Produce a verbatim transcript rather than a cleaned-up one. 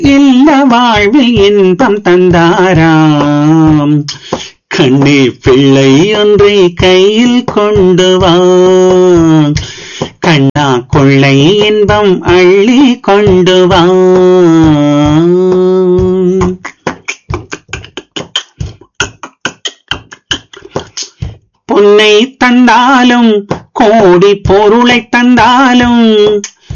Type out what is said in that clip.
இல்ல வாழ்வில் இன்பம் தந்தாராம். கண்ணே பிள்ளை ஒன்றை கையில் கொண்டு வா, கண்ணா கொள்ளை இன்பம் அள்ளி கொண்டு வா. பொன்னை தந்தாலும் கோடி பொருளை தந்தாலும்